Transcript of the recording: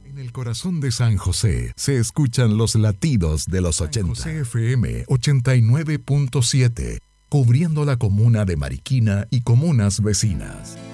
En el corazón de San José se escuchan los latidos de los 80. San José FM 89.7, cubriendo la comuna de Mariquina y comunas vecinas.